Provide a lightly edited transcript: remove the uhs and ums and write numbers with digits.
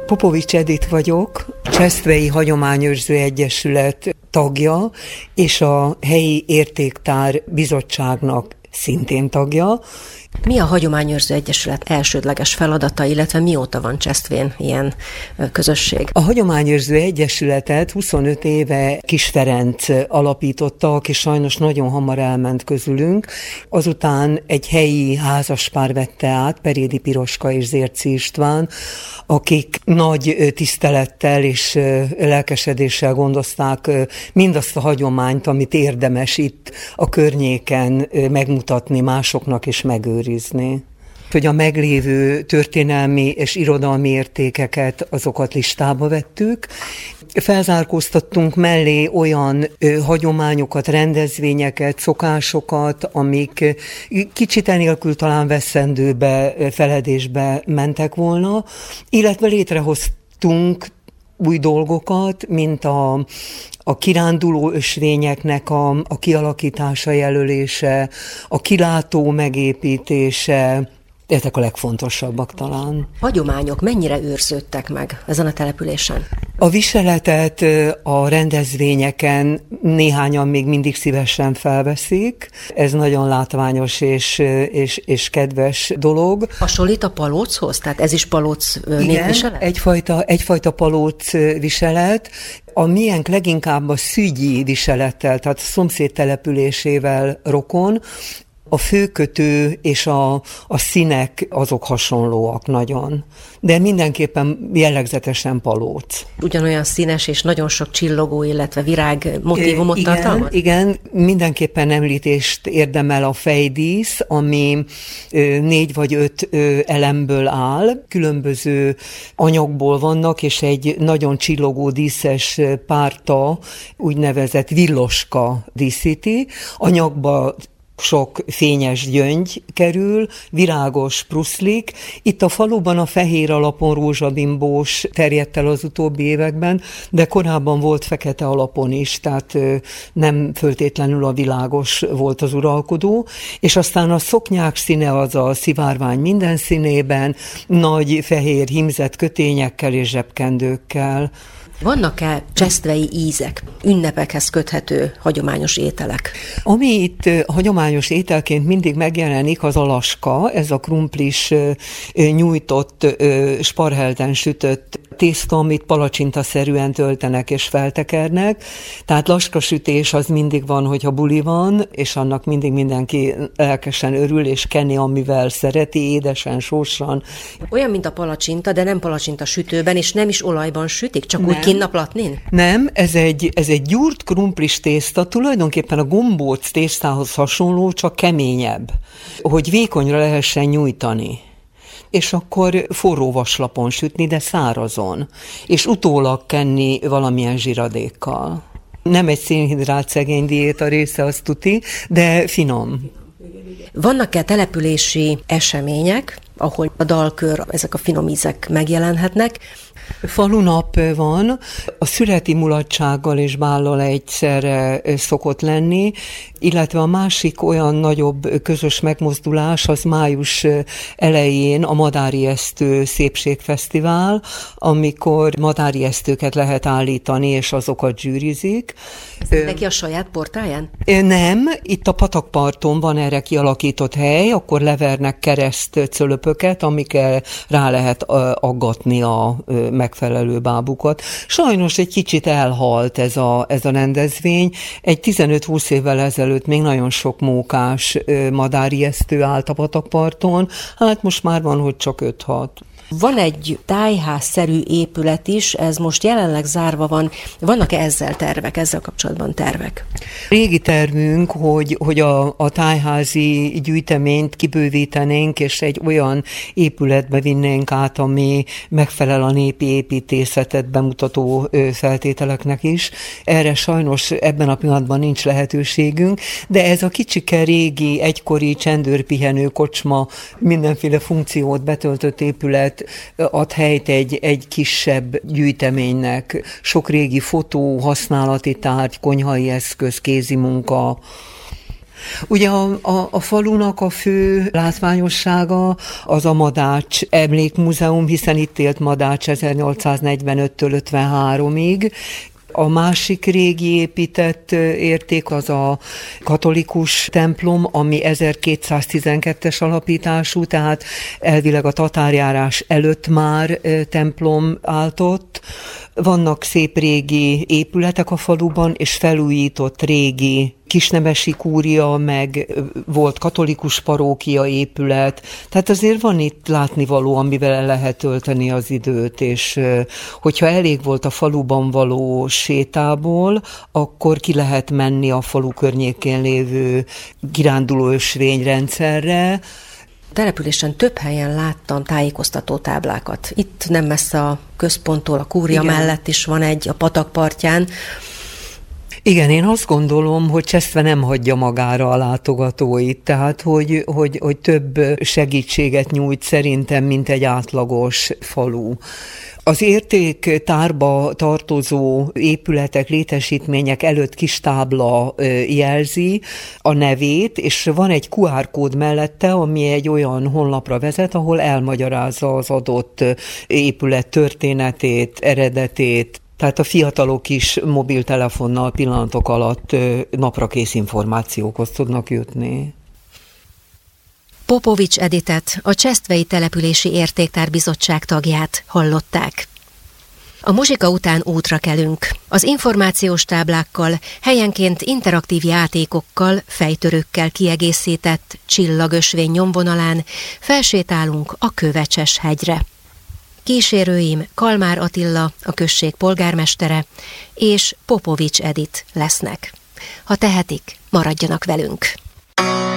Popovics Edit vagyok, Csesztvei Hagyományőrző Egyesület tagja, és a helyi értéktár bizottságnak szintén tagja. Mi a Hagyományőrző Egyesület elsődleges feladata, illetve mióta van Csesztvén ilyen közösség? A Hagyományőrző Egyesületet 25 éve Kis Ferenc alapította, aki sajnos nagyon hamar elment közülünk. Azután egy helyi házaspár vette át, Perédi Piroska és Zérczy István, akik nagy tisztelettel és lelkesedéssel gondozták mindazt a hagyományt, amit érdemes itt a környéken megmutatni másoknak és megőrizni. Hogy a meglévő történelmi és irodalmi értékeket, azokat listába vettük. Felzárkóztattunk mellé olyan hagyományokat, rendezvényeket, szokásokat, amik kicsit enélkül talán veszendőbe, feledésbe mentek volna, illetve létrehoztunk új dolgokat, mint a kiránduló ösvényeknek a kialakítása, jelölése, a kilátó megépítése, ezek a legfontosabbak talán. Hagyományok mennyire őrződtek meg ezen a településen? A viseletet a rendezvényeken néhányan még mindig szívesen felveszik. Ez nagyon látványos és kedves dolog. Hasonlít a palóchoz? Tehát ez is palóc népviselet? Egyfajta palóc viselet. A miénk leginkább a szügyi viselettel, tehát a szomszéd településével rokon. A főkötő és a színek azok hasonlóak nagyon, de mindenképpen jellegzetesen palóc. Ugyanolyan színes és nagyon sok csillogó, illetve virág motívumot tartalmaz? Igen, mindenképpen említést érdemel a fejdísz, ami 4 vagy 5 elemből áll, különböző anyagból vannak, és egy nagyon csillogó díszes párta, úgynevezett villoska díszíti. Anyagba sok fényes gyöngy kerül, virágos pruszlik. Itt a faluban a fehér alapon rózsabimbós terjedt el az utóbbi években, de korábban volt fekete alapon is, tehát nem föltétlenül a világos volt az uralkodó. És aztán a szoknyák színe az a szivárvány minden színében, nagy fehér hímzett kötényekkel és zsebkendőkkel. Vannak-e csesztvei ízek, ünnepekhez köthető hagyományos ételek? Ami itt hagyományos ételként mindig megjelenik, az a laska, ez a krumplis nyújtott, sparhelten sütött tészta, amit palacsintaszerűen töltenek és feltekernek. Tehát laskasütés az mindig van, hogyha buli van, és annak mindig mindenki lelkesen örül, és keni, amivel szereti, édesen, sósan. Olyan, mint a palacsinta, de nem palacsinta sütőben, és nem is olajban sütik, csak úgy kinnaplatnin? Nem, ez egy gyúrt krumplis tészta, tulajdonképpen a gombóc tésztához hasonló, csak keményebb, hogy vékonyra lehessen nyújtani. És akkor forró vaslapon sütni, de szárazon, és utólag kenni valamilyen zsiradékkal. Nem egy szénhidrát szegény diéta része, az tuti, de finom. Vannak-e települési események, ahol a dalkör, ezek a finom ízek megjelenhetnek? Falunap van, a születi mulatsággal és bállal egyszerre szokott lenni, illetve a másik olyan nagyobb közös megmozdulás az május elején a Madári Esztő Szépségfesztivál, amikor madári esztőket lehet állítani, és azokat zsűrizik. Neki a saját portáján? Nem, itt a patakparton van erre kialakított hely, akkor levernek keresztcölöpöket, amikkel rá lehet aggatni a megfelelő bábukat. Sajnos egy kicsit elhalt ez a rendezvény. Egy 15-20 évvel ezelőtt még nagyon sok mókás madári esztő állt a patakparton, hát most már van, hogy csak 5-6. Van egy tájházszerű épület is, ez most jelenleg zárva van. Vannak-e ezzel kapcsolatban tervek? Régi tervünk, hogy a tájházi gyűjteményt kibővítenénk, és egy olyan épületbe vinnénk át, ami megfelel a népi építészetet bemutató feltételeknek is. Erre sajnos ebben a pillanatban nincs lehetőségünk, de ez a kicsike régi, egykori csendőrpihenő kocsma, mindenféle funkciót betöltött épület ad helyt egy kisebb gyűjteménynek. Sok régi fotó, használati tárgy, konyhai eszköz, kézimunka. Ugye a falunak a fő látványossága az a Madács Emlékmúzeum, hiszen itt élt Madács 1845-től 53-ig. A másik régi épített érték az a katolikus templom, ami 1212-es alapítású, tehát elvileg a tatárjárás előtt már templom állt ott. Vannak szép régi épületek a faluban, és felújított régi kisnemesi kúria, meg volt katolikus parókia épület. Tehát azért van itt látnivaló, amivel el lehet tölteni az időt, és hogyha elég volt a faluban való sétából, akkor ki lehet menni a falu környékén lévő kiránduló ösvényrendszerre. A településen több helyen láttam tájékoztató táblákat. Itt nem messze a központtól, a kúria mellett is van egy, a patak partján. Igen, én azt gondolom, hogy Cseszve nem hagyja magára a látogatóit, tehát hogy több segítséget nyújt szerintem, mint egy átlagos falu. Az értéktárba tartozó épületek, létesítmények előtt kis tábla jelzi a nevét, és van egy QR kód mellette, ami egy olyan honlapra vezet, ahol elmagyarázza az adott épület történetét, eredetét. Tehát a fiatalok is mobiltelefonnal pillanatok alatt naprakész információkhoz tudnak jutni. Popovics Editet, a Csesztvei Települési Értéktárbizottság tagját hallották. A muzsika után útra kelünk. Az információs táblákkal, helyenként interaktív játékokkal, fejtörőkkel kiegészített csillagösvény nyomvonalán felsétálunk a Kövecses hegyre. Kísérőim Kalmár Attila, a község polgármestere, és Popovics Edit lesznek. Ha tehetik, maradjanak velünk!